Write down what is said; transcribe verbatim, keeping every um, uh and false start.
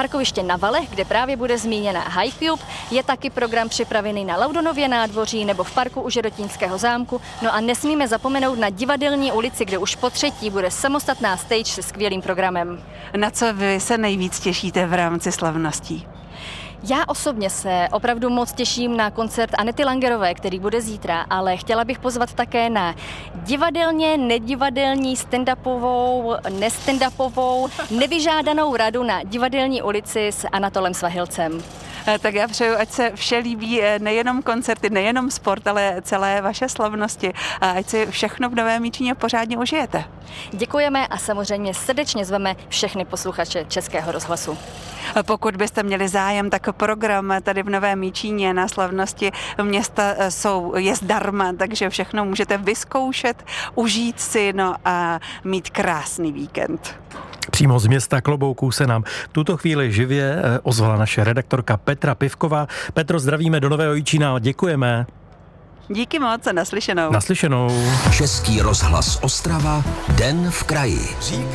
Parkoviště na Valech, kde právě bude zmíněna High Cube, je taky program připravený na Laudonově nádvoří nebo v parku u Žerotínského zámku. No a nesmíme zapomenout na Divadelní ulici, kde už po třetí bude samostatná stage se skvělým programem. Na co vy se nejvíc těšíte v rámci slavností? Já osobně se opravdu moc těším na koncert Anety Langerové, který bude zítra, ale chtěla bych pozvat také na divadelně nedivadelní stand-upovou, nestand-upovou, nevyžádanou radu na Divadelní ulici s Anatolem Svahilcem. Tak já přeju, ať se vše líbí, nejenom koncerty, nejenom sport, ale celé vaše slavnosti. A ať si všechno v Novém Jičíně pořádně užijete. Děkujeme a samozřejmě srdečně zveme všechny posluchače Českého rozhlasu. Pokud byste měli zájem, tak program tady v Novém Jičíně na slavnosti města jsou, je zdarma, takže všechno můžete vyzkoušet, užít si, no a mít krásný víkend. Přímo z města Klobouků se nám v tuto chvíli živě ozvala naše redaktorka Petra Pivková. Petro, zdravíme do Nového Jičína, děkujeme. Díky moc a naslyšenou. Naslyšenou. Český rozhlas Ostrava, Den v kraji.